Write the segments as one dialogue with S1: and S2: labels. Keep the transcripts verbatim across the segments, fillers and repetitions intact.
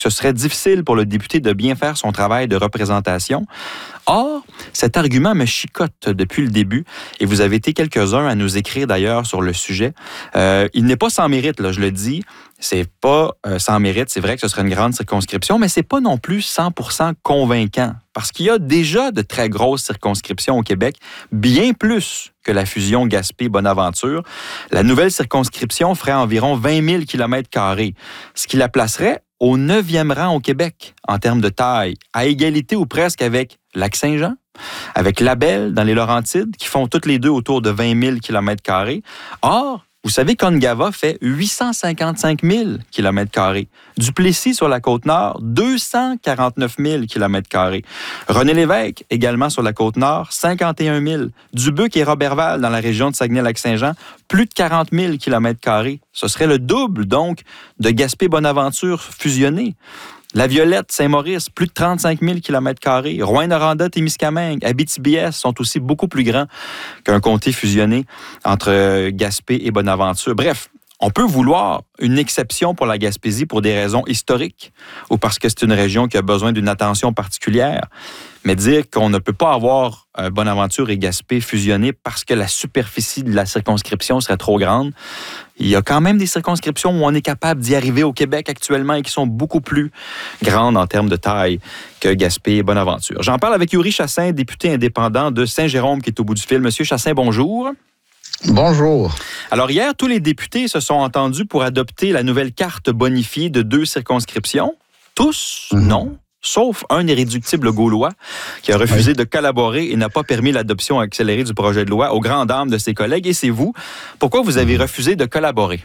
S1: ce serait difficile pour le député de bien faire son travail de représentation. Or, cet argument me chicote depuis le début et vous avez été quelques-uns à nous écrire d'ailleurs sur le sujet. Euh, il n'est pas sans mérite, là, je le dis. C'est pas euh, sans mérite. C'est vrai que ce serait une grande circonscription, mais c'est pas non plus cent pour cent convaincant parce qu'il y a déjà de très grosses circonscriptions au Québec, bien plus que la fusion Gaspé-Bonaventure. La nouvelle circonscription ferait environ vingt mille kilomètres carrés, ce qui la placerait au neuvième rang au Québec en termes de taille, à égalité ou presque avec Lac-Saint-Jean, avec Labelle dans les Laurentides, qui font toutes les deux autour de vingt mille kilomètres carrés. Or, vous savez qu'Ongava fait huit cent cinquante-cinq mille kilomètres carrés. Duplessis sur la Côte-Nord, deux cent quarante-neuf mille kilomètres carrés. René-Lévesque, également sur la Côte-Nord, cinquante et un mille. Dubuque et Roberval dans la région de Saguenay-Lac-Saint-Jean, plus de quarante mille kilomètres carrés. Ce serait le double, donc, de Gaspé-Bonaventure fusionné. La Violette, Saint-Maurice, plus de trente-cinq mille kilomètres carrés. Rouyn-Noranda, Témiscamingue, Abitibi-Est sont aussi beaucoup plus grands qu'un comté fusionné entre Gaspé et Bonaventure. Bref, on peut vouloir une exception pour la Gaspésie pour des raisons historiques ou parce que c'est une région qui a besoin d'une attention particulière. Mais dire qu'on ne peut pas avoir Bonaventure et Gaspé fusionnés parce que la superficie de la circonscription serait trop grande, il y a quand même des circonscriptions où on est capable d'y arriver au Québec actuellement et qui sont beaucoup plus grandes en termes de taille que Gaspé et Bonaventure. J'en parle avec Yuri Chassin, député indépendant de Saint-Jérôme qui est au bout du fil. Monsieur Chassin, bonjour.
S2: Bonjour.
S1: Alors hier, tous les députés se sont entendus pour adopter la nouvelle carte bonifiée de deux circonscriptions. Tous, mmh. non. Sauf un irréductible gaulois qui a refusé oui. de collaborer et n'a pas permis l'adoption accélérée du projet de loi aux grandes dames de ses collègues. Et c'est vous. Pourquoi vous avez refusé de collaborer?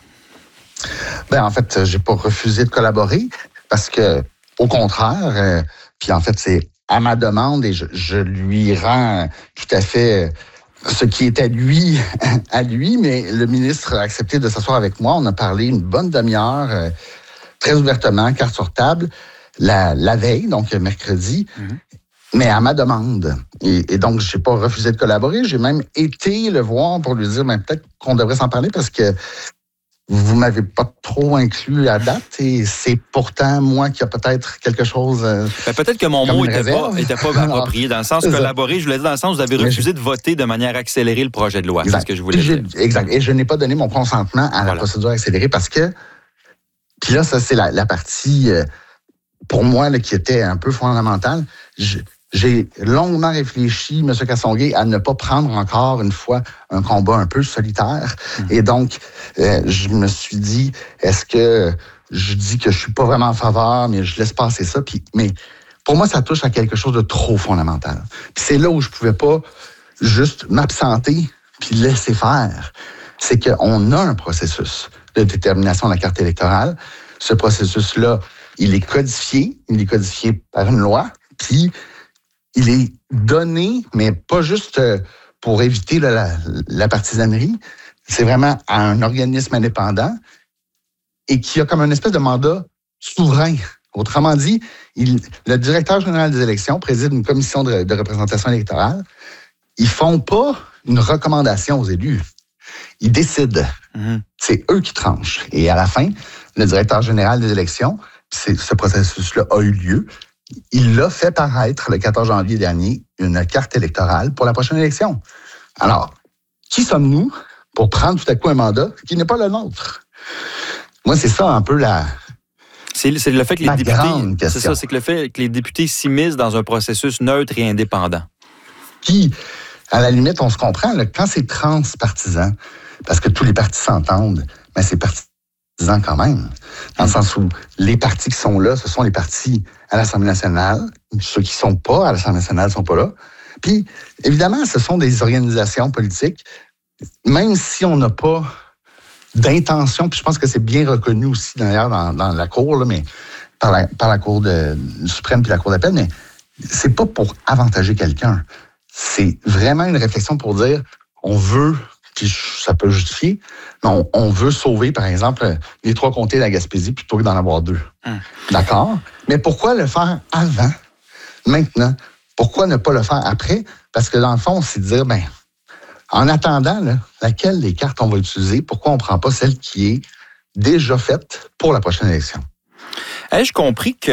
S2: Ben en fait, j'ai pas refusé de collaborer parce que, au contraire, euh, puis en fait, c'est à ma demande et je, je lui rends tout à fait ce qui est à lui, à lui, mais le ministre a accepté de s'asseoir avec moi. On a parlé une bonne demi-heure, euh, très ouvertement, carte sur table. La, la veille, donc mercredi, mm-hmm. mais à ma demande. Et, et donc, je n'ai pas refusé de collaborer. J'ai même été le voir pour lui dire, ben, peut-être qu'on devrait s'en parler parce que vous ne m'avez pas trop inclus à date et c'est pourtant moi qui a peut-être quelque chose... Euh,
S1: ben, peut-être que mon mot n'était pas, était pas approprié. Dans le sens collaborer, je voulais dire dans le sens où vous avez refusé de voter de manière accélérée le projet de loi.
S2: Exact.
S1: C'est ce que je voulais dire.
S2: Exact. Et je n'ai pas donné mon consentement à la voilà. procédure accélérée parce que... Puis là, ça, c'est la, la partie... Euh, pour moi, là, qui était un peu fondamentale, j'ai longuement réfléchi, M. Castonguay, à ne pas prendre encore une fois un combat un peu solitaire. Mmh. Et donc, euh, je me suis dit, est-ce que je dis que je suis pas vraiment en faveur, mais je laisse passer ça. Puis, mais pour moi, ça touche à quelque chose de trop fondamental. Puis c'est là où je pouvais pas juste m'absenter puis laisser faire. C'est qu'on a un processus de détermination de la carte électorale. Ce processus-là, il est codifié, il est codifié par une loi, puis il est donné, mais pas juste pour éviter la, la, la partisanerie, c'est vraiment à un organisme indépendant et qui a comme une espèce de mandat souverain. Autrement dit, il, le directeur général des élections préside une commission de, de représentation électorale. Ils font pas une recommandation aux élus. Ils décident. Mmh. C'est eux qui tranchent. Et à la fin, le directeur général des élections, c'est, ce processus-là a eu lieu. Il a fait paraître le quatorze janvier dernier une carte électorale pour la prochaine élection. Alors, qui sommes-nous pour prendre tout à coup un mandat qui n'est pas le nôtre? Moi, c'est ça un peu la...
S1: C'est, c'est le fait que les députés... C'est ça, c'est que le fait que les députés s'immiscent dans un processus neutre et indépendant.
S2: Qui, à la limite, on se comprend, là, quand c'est transpartisan, parce que tous les partis s'entendent, mais c'est partisan quand même, dans le sens où les partis qui sont là, ce sont les partis à l'Assemblée nationale, ceux qui ne sont pas à l'Assemblée nationale ne sont pas là. Puis, évidemment, ce sont des organisations politiques, même si on n'a pas d'intention, puis je pense que c'est bien reconnu aussi d'ailleurs dans, dans la Cour, là, mais par la, par la Cour de, suprême puis la Cour d'appel, mais c'est pas pour avantager quelqu'un. C'est vraiment une réflexion pour dire, on veut, puis ça peut justifier, mais on, on veut sauver, par exemple, les trois comtés de la Gaspésie plutôt que d'en avoir deux. Hum. D'accord? Mais pourquoi le faire avant, maintenant? Pourquoi ne pas le faire après? Parce que dans le fond, c'est de dire, ben, en attendant, là, laquelle des cartes on va utiliser, pourquoi on ne prend pas celle qui est déjà faite pour la prochaine élection?
S1: Ai-je compris que